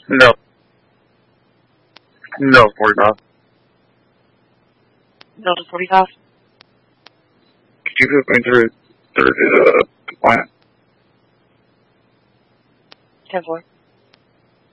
No. No, 45. Delta 45. Could you put me through the plant? 10-4.